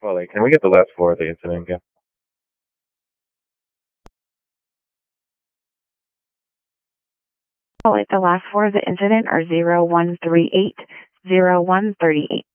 Paulie, can we get the last four of the incident again? The last four of the incident are 0138, 0138.